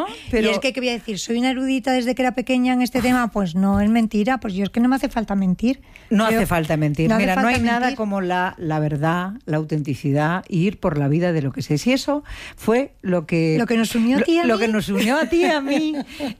pero... Y es que, ¿qué voy a decir? ¿Soy una erudita desde que era pequeña en este tema? Pues no, es mentira. Pues yo es que no me hace falta mentir. No hace falta mentir. Mira, no hay nada mentir. como la verdad, la autenticidad y ir por la vida de lo que sé. Si eso fue lo que nos unió a ti y a mí. Lo que nos unió a ti y a mí,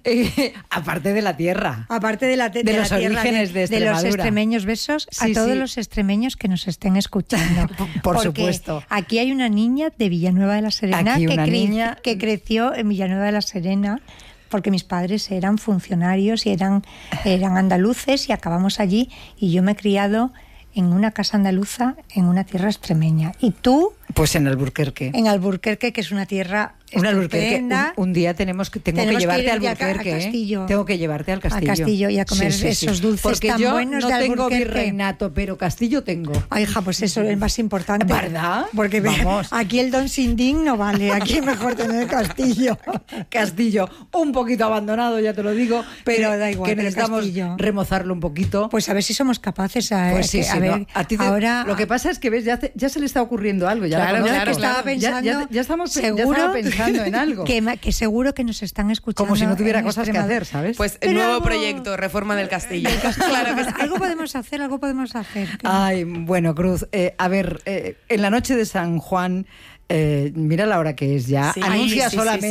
aparte de la tierra. Aparte de los orígenes de Extremadura. De los extremeños, besos a todos los extremeños que nos estén escuchando. Por supuesto. Aquí hay una niña de Villanueva de la Serena que creció en Villanueva de la Serena, porque mis padres eran funcionarios y eran andaluces y acabamos allí, y yo me he criado en una casa andaluza en una tierra extremeña. ¿Y tú? Pues en Alburquerque. En Alburquerque, que es una tierra estupenda. Un día tengo que llevarte al Alburquerque. Tengo que llevarte al Castillo. Al Castillo y a comer esos dulces porque tan buenos de Alburquerque. Porque yo no tengo virreinato, pero Castillo tengo. Ay, hija, pues eso es más importante. ¿Verdad? Porque vamos, aquí el Don Sindín no vale. Aquí es mejor tener Castillo. Castillo, un poquito abandonado, ya te lo digo. Pero da igual, que necesitamos remozarlo un poquito. Pues a ver si somos capaces. A ver, ahora... Lo que pasa es que ves, ya se le está ocurriendo algo. Claro. Estaba pensando, ya estaba pensando en algo. Que seguro que nos están escuchando. Como si no tuviera cosas que hacer, ¿sabes? Pues el nuevo proyecto, Reforma del Castillo. Claro que sí. Algo podemos hacer. Ay, bueno, Cruz, a ver, en la noche de San Juan... mira la hora que es ya. Sí, anuncia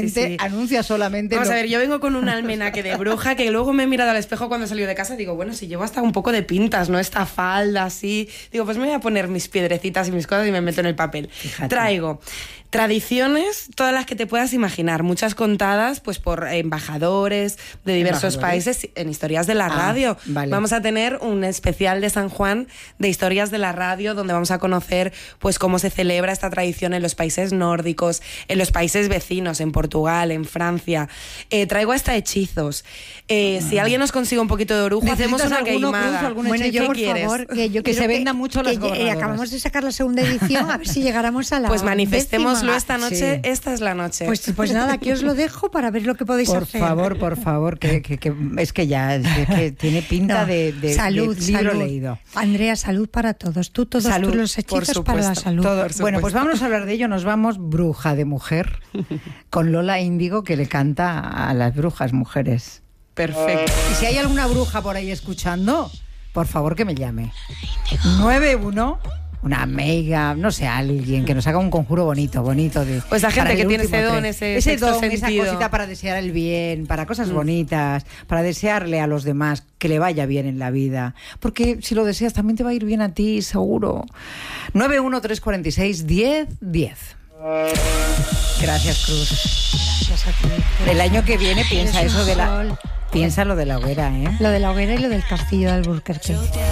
sí. solamente. Vamos a ver, yo vengo con un almenaque de bruja que luego me he mirado al espejo cuando salí de casa y digo, bueno, si llevo hasta un poco de pintas, ¿no? Esta falda así. Digo, pues me voy a poner mis piedrecitas y mis cosas y me meto en el papel. Fíjate. Traigo tradiciones, todas las que te puedas imaginar, muchas contadas pues por embajadores de diversos países en historias de la radio. Vale. Vamos a tener un especial de San Juan de historias de la radio donde vamos a conocer pues cómo se celebra esta tradición en los países nórdicos, en los países vecinos, en Portugal, en Francia. Traigo hasta hechizos. Si alguien nos consigue un poquito de orujo, hacemos una queimada. Bueno, yo por favor, que se venda mucho las gobernadoras. Acabamos de sacar la segunda edición, a ver si llegáramos a la pues manifestémoslo esta noche, sí. Esta es la noche. Pues nada, aquí os lo dejo para ver lo que podéis hacer. Por favor, que es que ya que tiene pinta de libro leído. Andrea, salud para todos. Tú los hechizos para la salud. Bueno, pues vamos a hablar de ello. Nos vamos bruja de mujer con Lola Índigo, que le canta a las brujas mujeres. Perfecto. Y si hay alguna bruja por ahí escuchando, por favor que me llame. 91, una amiga, no sé, alguien que nos haga un conjuro bonito de. Pues la gente que tiene ese don, ese don, sentido. esa cosita para desear el bien, para cosas bonitas, para desearle a los demás que le vaya bien en la vida. Porque si lo deseas también te va a ir bien a ti, seguro. 913461010. Gracias, Cruz. Gracias a ti. El año que viene piensa lo de la hoguera, ¿eh? Lo de la hoguera y lo del castillo de Alburquerque.